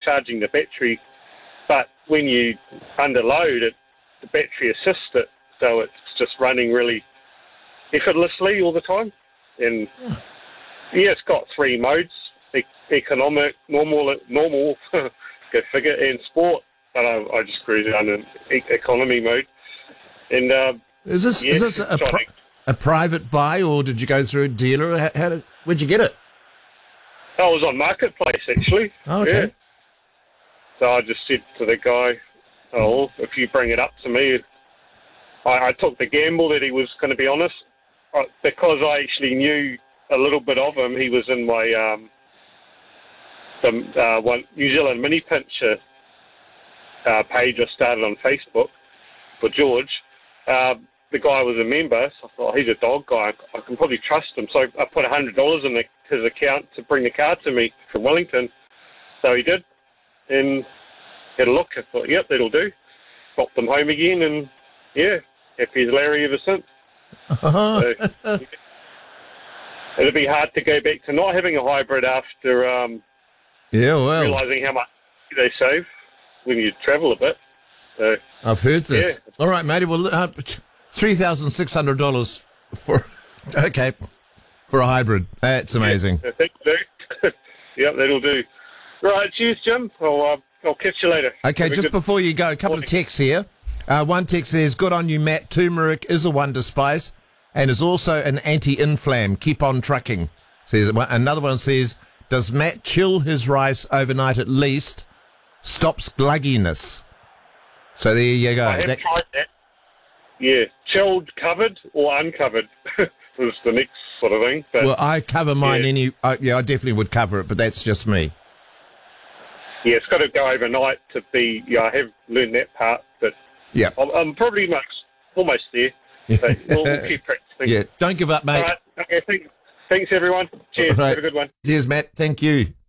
charging the battery, but when you underload it, the battery assists it, so it's just running really effortlessly all the time. And it's got 3 modes: economic, normal, go figure, and sport. But I just cruise around in economy mode. And is this a private buy, or did you go through a dealer? Where'd you get it? I was on Marketplace, actually. Oh, okay. Yeah. So I just said to the guy, if you bring it up to me, I took the gamble that he was going to be honest. Because I actually knew a little bit of him. He was in my one New Zealand Mini Pincher page I started on Facebook for George. The guy was a member, so I thought, he's a dog guy. I can probably trust him. So I put $100 in his account to bring the car to me from Wellington. So he did. And had a look. I thought, yep, that'll do. Got them home again, and happy as Larry ever since. So, it'll be hard to go back to not having a hybrid after realising how much they save when you travel a bit. So, I've heard this. Yeah. All right, matey. Well, $3,600 for a hybrid. That's amazing. I think so. Yep, that'll do. Right, cheers, Jim. I'll catch you later. Okay, just before you go, a couple of texts here. One text says, "Good on you, Matt. Turmeric is a wonder spice and is also an anti-inflam. Keep on trucking." Another one says, "Does Matt chill his rice overnight at least? Stops glugginess." So there you go. I have tried that. Yeah, chilled, covered, or uncovered was the next sort of thing. But, well, I cover mine I definitely would cover it, but that's just me. Yeah, it's got to go overnight to be. Yeah, I have learned that part, but I'm probably almost there. So we'll keep practicing. Yeah, don't give up, mate. All right. Okay, thanks everyone. Cheers. Right. Have a good one. Cheers, Matt. Thank you.